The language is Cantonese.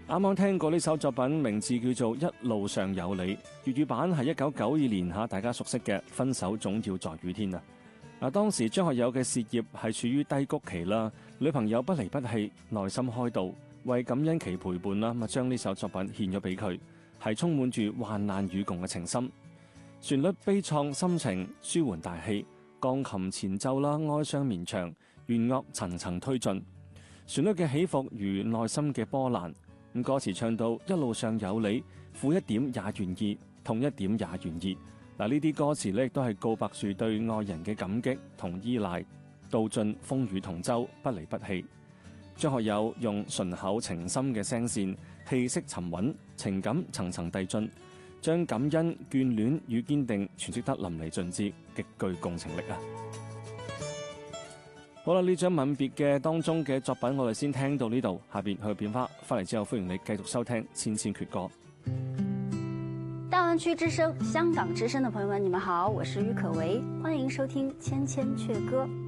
啱啱聽過呢首作品，名字叫做《一路上有你》，粵語版係1992年大家熟悉嘅《分手總要在雨天》啊。當時張學友嘅事業係處於低谷期啦，女朋友不離不棄，內心開導，為感恩其陪伴啦，將呢首作品獻咗俾佢，係充滿住患難與共嘅情深。旋律悲愴心情，舒緩大氣，鋼琴前奏啦，哀傷綿長，弦樂層層推進，旋律嘅起伏如內心嘅波瀾。歌詞唱到一路上有你，負一點也願意，痛一點也願意。呢啲歌詞呢亦都係告白住對愛人嘅感激同依賴，道盡風雨同舟，不離不棄。張學友用順口情深嘅聲線，氣息沉穩，情感層層遞進，將感恩、眷戀與堅定詮釋得淋漓盡致，極具共情力啊！好啦，呢張吻別嘅當中嘅作品，我哋先聽到呢度，下邊去變化，翻嚟之後歡迎你繼續收聽千千闕歌。 大灣區之聲、香港之聲的朋友們，你們好，我是郁可唯，歡迎收聽千千闕歌。